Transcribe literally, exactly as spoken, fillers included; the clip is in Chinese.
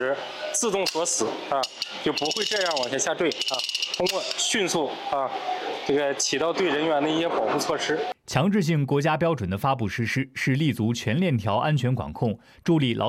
自动锁死啊，就不会这样往下下坠啊。通过迅速啊，这个起到对人员的一些保护措施。 强制性国家标准的发布实施，是立足全链条安全管控，助力劳